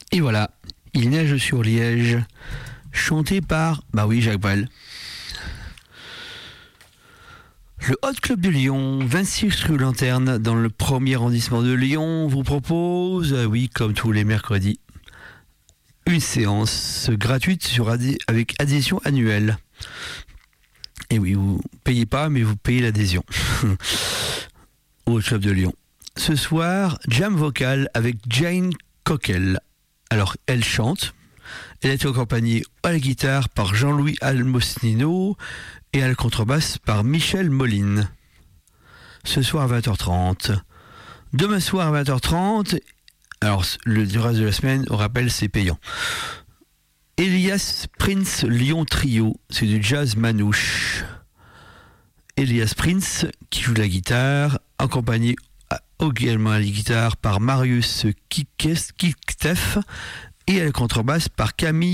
Et voilà, Il neige sur Liège, chanté par, Jacques Brel. Le Hot Club de Lyon, 26 rue Lanterne, dans le 1er arrondissement de Lyon, vous propose, comme tous les mercredis, une séance gratuite avec adhésion annuelle. Et oui, vous payez pas, mais vous payez l'adhésion au Hot Club de Lyon. Ce soir, jam vocal avec Jane Cockell. Alors, elle chante. Elle est accompagnée à la guitare par Jean-Louis Almosnino et à la contrebasse par Michel Moline. Ce soir à 20h30. Demain soir à 20h30. Alors, le reste de la semaine, on rappelle, c'est payant. Elias Prince Lyon Trio, c'est du jazz manouche. Elias Prince qui joue de la guitare, accompagné également à la guitare par Marius Kiktef et à la contrebasse par Camille